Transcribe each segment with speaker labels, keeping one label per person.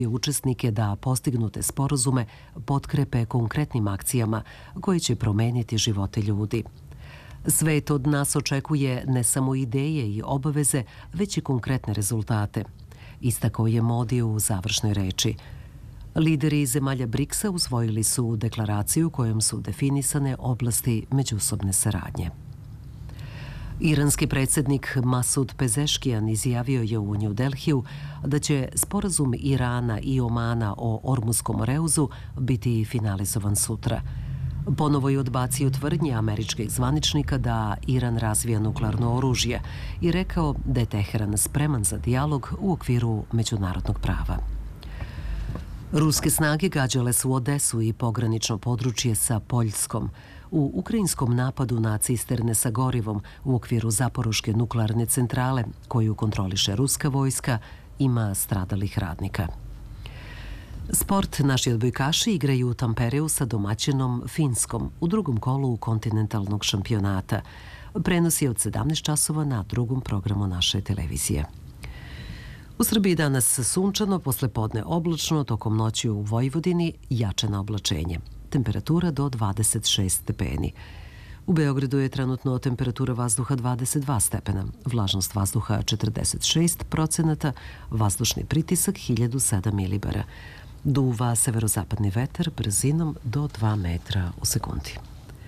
Speaker 1: učesnike da postignute sporazume potkrepe konkretnim akcijama koje će promeniti živote ljudi. Svet od nas očekuje ne samo ideje i obaveze, već i konkretne rezultate. Istakao je Modi u završnoj reči. Lideri zemalja BRICS-a usvojili su deklaraciju kojom su definisane oblasti međusobne saradnje. Iranski predsjednik Masud Pezeškijan izjavio je u New Delhiju da će sporazum Irana i Omana o Ormuskom reuzu biti finalizovan sutra. Ponovo je odbacio tvrdnje američkih zvaničnika da Iran razvija nuklearno oružje i rekao da je Teheran spreman za dijalog u okviru međunarodnog prava. Ruske snage gađale su Odesu i pogranično područje sa Poljskom. U ukrajinskom napadu na cisterne sa gorivom u okviru Zaporoške nuklearne centrale, koju kontroliše ruska vojska, ima stradalih radnika. Sport. Naši odbojkaši igraju u Tampereu sa domaćinom Finskom u drugom kolu kontinentalnog šampionata. Prenos je od 17 časova na drugom programu naše televizije. U Srbiji danas sunčano, posle podne oblačno, tokom noći u Vojvodini jače na oblačenje. Temperatura do 26 stepeni. U Beogradu je trenutno temperatura vazduha 22 stepena, vlažnost vazduha 46%, vazdušni pritisak 1007 milibara. Duva severozapadni vetar brzinom do 2 metra u sekundi.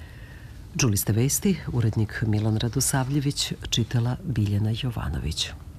Speaker 1: Čuli ste vesti, urednik Milan Radosavljević, čitala Biljana Jovanović.